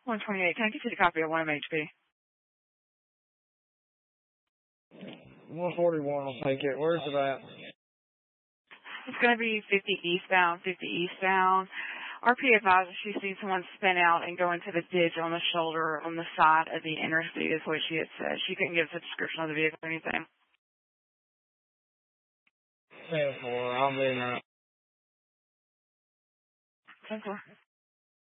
128. Can I get you the copy of 1MHP? 141, I'll take it. Where's it at? It's going to be 50 eastbound, 50 eastbound. RP advises she's seen someone spin out and go into the ditch on the shoulder on the side of the interstate is what she had said. She couldn't give us a description of the vehicle or anything. 10-4, I'll be in there. 10-4.